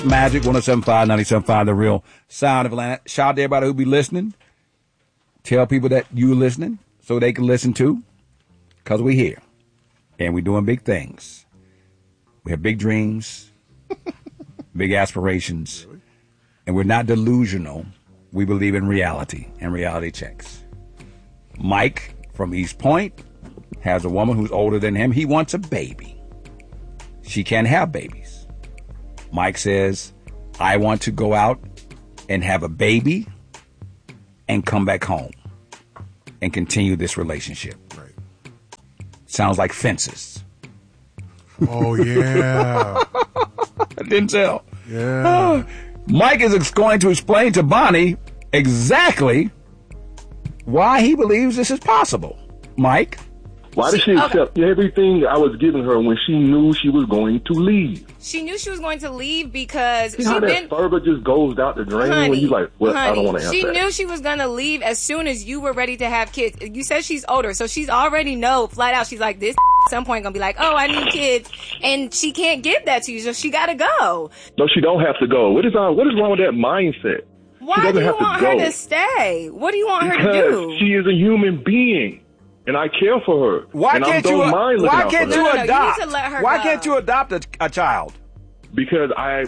Magic 107.5, 97.5, The Real Sound of Atlanta. Shout out to everybody who be listening. Tell people that you're listening so they can listen too. Because we're here. And we're doing big things. We have big dreams, big aspirations. And we're not delusional. We believe in reality and reality checks. Mike from East Point has a woman who's older than him. He wants a baby. She can't have babies. Mike says, I want to go out and have a baby and come back home and continue this relationship. Right. Sounds like Fences. Oh, yeah. Denzel. Yeah. Mike is going to explain to Bonnie exactly why he believes this is possible. Mike? Why did she accept everything I was giving her when she knew she was going to leave? She knew she was going to leave because See how that fervor just goes out the drain when you like, well, I don't want to answer She that. knew she was going to leave as soon as you were ready to have kids. You said she's older, so she's already know flat out. She's like, this at some point going to be like, oh, I need kids. And she can't give that to you, so she got to go. No, she don't have to go. What is wrong with that mindset? Why do you want her to stay? What do you want her to do? Because she is a human being. And I care for her. Why and can't I don't mind looking why out can't for her. you No, adopt? you need to let her why go. can't you adopt a child? Because I'm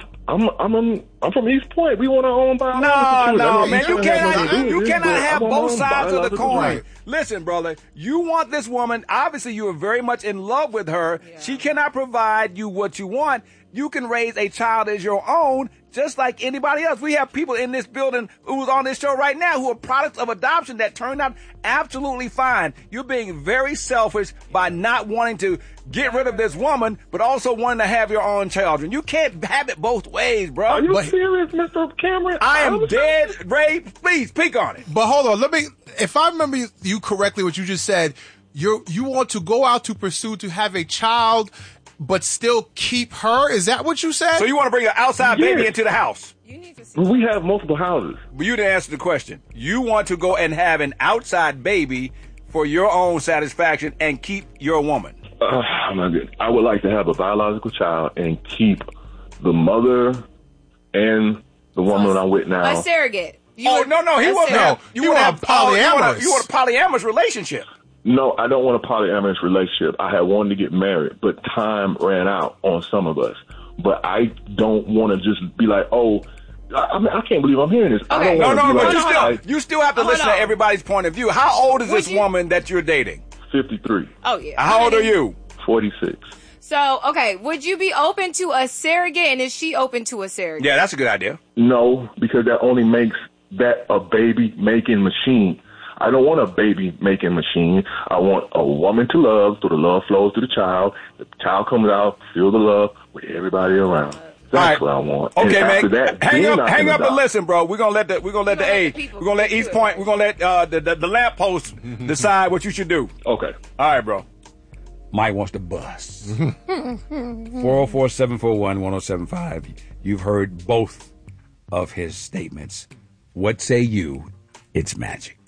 from East Point. We want our own biological No, children. man, you cannot have I want both my own sides of the biological coin. children. Listen, brother, you want this woman. Obviously, you are very much in love with her. Yeah. She cannot provide you what you want. You can raise a child as your own, just like anybody else. We have people in this building who's on this show right now who are products of adoption that turned out absolutely fine. You're being very selfish by not wanting to get rid of this woman, but also wanting to have your own children. You can't have it both ways, bro. Are you serious, Mr. Cameron? I am dead, Ray. Please speak on it. But hold on, if I remember you correctly, what you just said, you want to go out to pursue to have a child, but still keep her? Is that what you said? So you want to bring an outside baby into the house? You need to see. We have multiple houses. But you didn't answer the question. You want to go and have an outside baby for your own satisfaction and keep your woman. My goodness. I would like to have a biological child and keep the mother and the woman I'm with now. A surrogate. No, he wasn't. No, you want a polyamorous. You want a polyamorous relationship. No, I don't want a polyamorous relationship. I had wanted to get married, but time ran out on some of us. But I don't want to just be like, oh, I can't believe I'm hearing this. Okay. But you still have to listen to everybody's point of view. How old is this woman that you're dating? 53. Oh, yeah. How old are you? 46. So, okay, would you be open to a surrogate, and is she open to a surrogate? Yeah, that's a good idea. No, because that only makes that a baby-making machine. I don't want a baby-making machine. I want a woman to love, so the love flows to the child. The child comes out, feel the love with everybody around. That's what I want. Okay, and man. Hang up and listen, bro. We're gonna let East Point. We're gonna let the lamppost decide what you should do. Okay. All right, bro. Mike wants to bust. 404-741-1075. You've heard both of his statements. What say you? It's magic.